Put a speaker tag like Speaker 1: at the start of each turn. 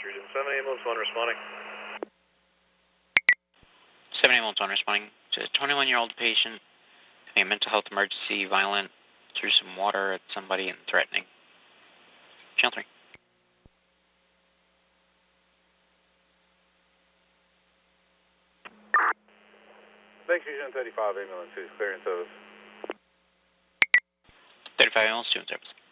Speaker 1: Region 7 ambulance 1 responding.
Speaker 2: 7 ambulance 1 responding to a 21-year-old patient having a mental health emergency, violent, threw some water at somebody and threatening. Channel 3.
Speaker 1: Thanks, Region 35 ambulance 2, clearance of
Speaker 2: 35 ambulance 2 in service.